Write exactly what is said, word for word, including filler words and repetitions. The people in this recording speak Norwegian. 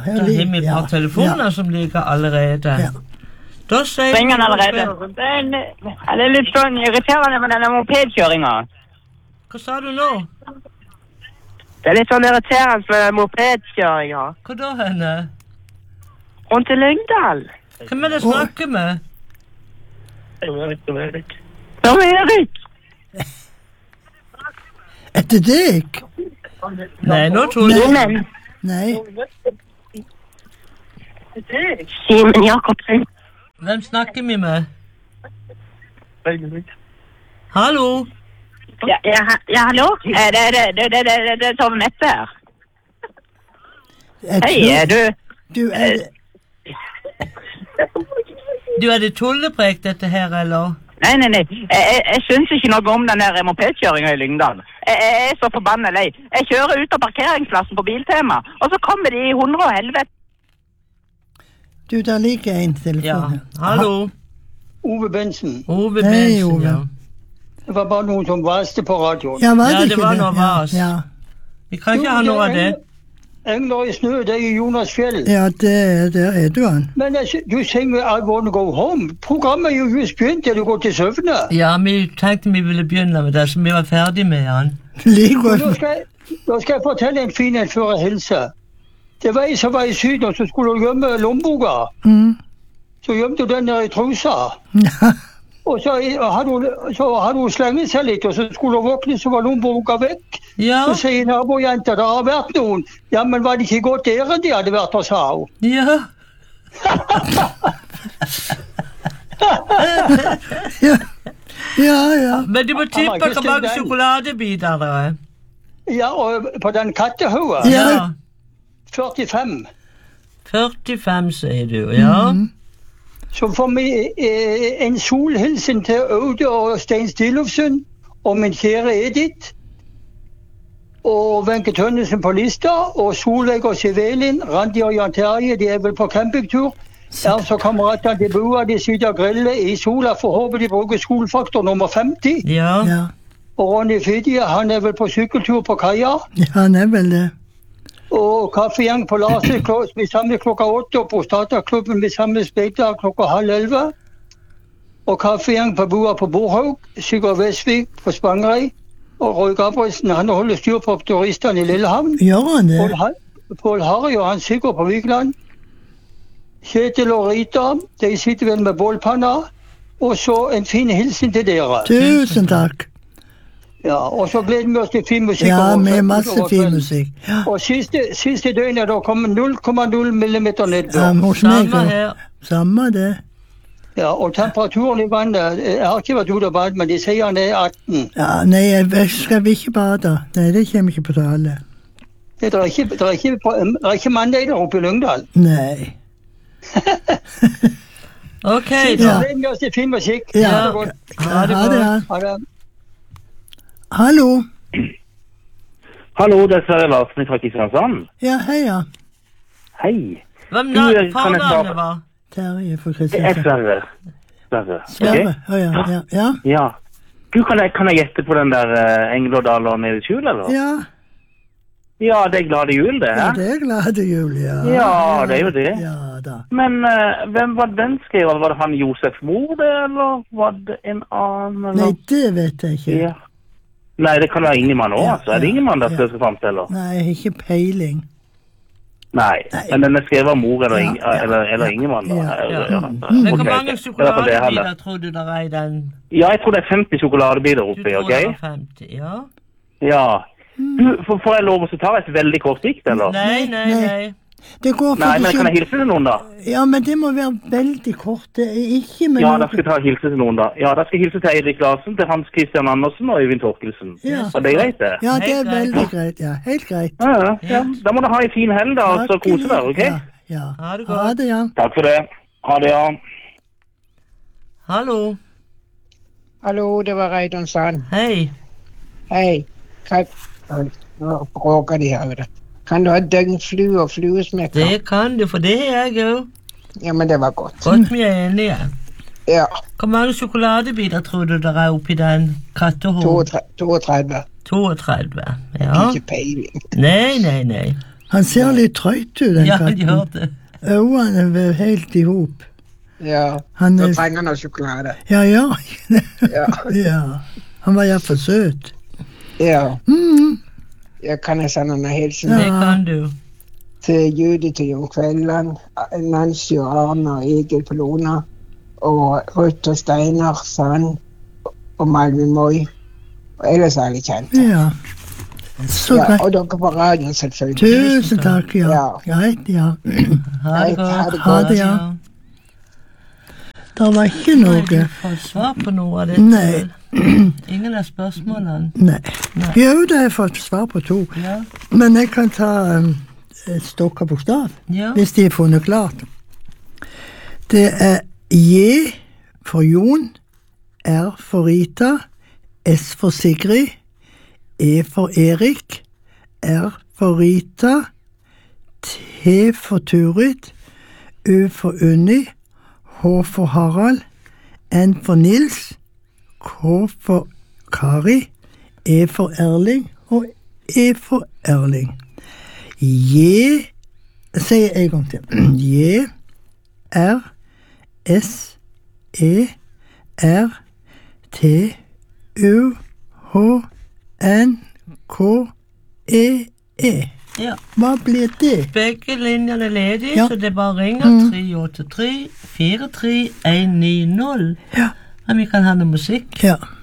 her Da ligger- har vi et par ja, telefoner ja. som ligger allerede. Ja. Da sier Ringer han allerede. Det er, en, det er litt sånn irriterende med denne mopedkjøringen. Hva sa du nå? Det er litt sånn irriterende med mopedkjøringen. Hva da, henne? Rundt til Lyngdal. Hvem er det snakker med? Som Erik. Etter deg? Nei, nå tror jeg... Simen. Nei. Simen Jakobsen. Hvem snakker vi med? Hallo? Ja, ja, ja hallo? Eh, Det, det, det, det, det, det er Tom Neppe her. Jeg Hei, tror- er du... Du er... Du, er det tulleprek dette her, eller? Nei, nei, nei. Jeg, jeg, jeg synes ikke noe om den der mopedkjøringen i Lyngdal. Jeg, jeg er så forbannet lei. Jeg kjører ut av parkeringsplassen på Biltema, og så kommer de i hundre og helvete. Du, der ligger en telefon Ja, her. hallo? Ove Bensen. Ove Hei, Bensen, Ove. ja. Det var bare noen som vaste på radioen. Ja, var det Ja, det ikke var det? noe vas. Ja, Vi kan ikke ha noe av det. Engler i snø, det er Jonas Fjell. ja. ja det, der er du han. Men jeg, sy- du synger I Wanna Go Home. Programmet er jo just begynt til du går til søvne. Ja, vi tenkte vi ville begynne med det, så vi var ferdig med han. Ligger Og Da skal, jeg, da skal jeg fortelle en fin en før jeg hilser. Det var en som var i Syden og så skulle gjemme lommeboka. Mm. Så gjemte hun den der i trusa. Ja. Og så hadde hun, så hadde hun slenget seg litt, og så skulle hun våkne, så var lommeboka vekk. Ja, Så sier nabojenta, det har vært noen. Ja, men var det ikke godt ærend de hadde vært og sa hun. ja. Ja. Ja, ja. Men du må tippe ikke hvor mange den. sjokoladebiter det er. Ja, og på den kattehodet, Ja. Ja. førtifem. førtifem, sier du, ja. Mhm. Så får vi eh, en solhilsen til Aude og Stein Stilofsen og min kjære Edith. Og Wenche Tønnesen på lista, og Solveig og Sivelin, Randi og Jan Terje, de er vel på campingtur. Ja, så kameratene til Bua, de sitter og griller i sola, for håper de bruker skolefaktor nummer femti. Ja, Ja. Og Ronny Fidje, han er vel på sykkeltur på kaia. Ja, han er vel det. Og kaffegjeng på Larsen, vi samler klokka åtte, og på Stataklubben vi samler speiddag klokka halv elleve. Og kaffegjeng på Bua på Borhaug, Sigurd Vesvik på Spangereid, og Roy Gabrielsen, han holder styr på turistene i Lillehavn. Gjør han Paul, det? Ha- Paul Harry og han Sigurd på Vikland. Kjetil og Rita, de sitter vel med bålpanna. Og så en fin hilsen til dere. Tusen takk. Ja, og så gleder vi oss til fin musikk. Ja, over med kvelden, masse over fin kvelden. musikk. Ja. Og siste, siste døgnet er det kommet null komma null millimeter nedbør. Ja, hos meg samme også. her. Samme det. Ja, og temperaturen i vannet, jeg har ikke vært ute og badet, men de sier han er atten. Ja, nei, jeg skal ikke bade. Nei, det kommer ikke på tale. Det er ikke, det er ikke, det er ikke mandag der oppe i Lyngdal. Nei. Ok, Ja. da. gleder vi oss til fin musikk. Ja. Ha det godt. Ha det Ha det, godt. ja. Ha det. Hallo. Hallo, det er Sverre Larsen fra Kristiansand. Ja, hei, ja. Hei. Hvem Du, da? kan jeg Fornavnet svare? var? Terje fra Det er Kristiansand. Sverre. Sverre. Sverre. Ok? Å ja, ja. Ja. Ja. Du, kan jeg, kan jeg gjette på den der uh, Englårdal og nede i skjul, eller? Ja. Ja, det er glade jul, det, Ja, hæ? det er glade jul, ja. Ja, det er jo det. Ja da. Men uh, hvem var den skrevet? Var det han Josef Mor, det, eller var det en annen? Eller? Nei, det vet jeg ikke. Ja. Nei, det kan være Ingemann også, Ja, altså. Er det ja, Ingemann der ja. skal frem til, eller? Nei, jeg har ikke peiling. Nei, Nei. men den er skrevet av Mor eller, Ja, Ing ja, eller, eller ja, Ingemann, da. ja, Ja, ja. ja. Mm. Men Ok, hvor ok. mange Det er i hvert fall det jeg sjokoladebiler hadde. tror du der er i den? Ja, jeg tror det er femti sjokoladebiler Du oppi, tror ok? det var femti, ja? Ja. Du, får får jeg lov å ta et veldig kort dikt, eller? Nei, nei, Nei. nei. Det går Nei, men faktisk kan jeg hilse til noen, da? Ja, men det må være veldig kort. Det er ikke med Ja, noe- da skal jeg ta hilse til noen, da. Ja, da skal jeg hilse til Eirik Larsen, til Hans Christian Andersen og Øyvind Torkelsen. Ja. Er det greit, det? Ja, det er Helt greit. veldig greit. Ja, helt greit. Ja, ja, ja. Da må du ha en fin helg, da, og så Takk. kose deg, ok? Ja, ja. Ha det godt. Ha det, ja. Takk for det. Ha det, ja. Hallo. Hallo, det var Reidun Sand. Hei. Hei. Kan, nå bråker de her. vet du. Kan du ha døgnflue og fluesmekker? Det kan du, for det er jeg jo. Ja, men det var godt. Godt vi er enige. Ja, Hvor mange sjokoladebiter tror du der er oppi den kattehoden? toogtredive. toogtredive. Ja. Ikke peiling. Nei, nei, nei. Han ser litt trøyt ut, den Ja, han katten. gjør det. Øynene er helt i hop. Ja, Han da er, trenger han sjokolade. ja, ja. Ja. ja. Han var iallfall søt. Ja. Mm. Jeg kan sende en hilsen Det kan du. til Judith og Jon Kvelland, Nancy og Arne og Egil Pelona, og Ruth og Steinar Sand og Malvin Moi, og ellers er alle kjent. Ja. Så Ja, greit. og dere på radioen selvfølgelig. Tusen takk, ja. Ja. Greit, ja. Ha det Ha godt. det Ha det, ja. Det var ikke Har du noe. fått svar på noe av dette? Nei. Ingen av spørsmålene? Nei. Nei. Jo, det har jeg fått svar på to. Ja. Men jeg kan ta um, stokk og bokstav, Ja. hvis de er funnet klart. Det er J for Jon, R for Rita, S for Sigrid, E for Erik, R for Rita, T for Turid, U for Unni, H for Harald, N for Nils, K for Kari, E for Erling og E for Erling. J, sier jeg en gang til, J, R, S, E, R, T, U, H, N, K, E, E. Ja. Hva blir det? Begge linjene er ledige, Ja. så det er bare å ringe Mm. tre åtte tre fire tre en ni null. Ja. Men vi kan ha noe musikk. Ja.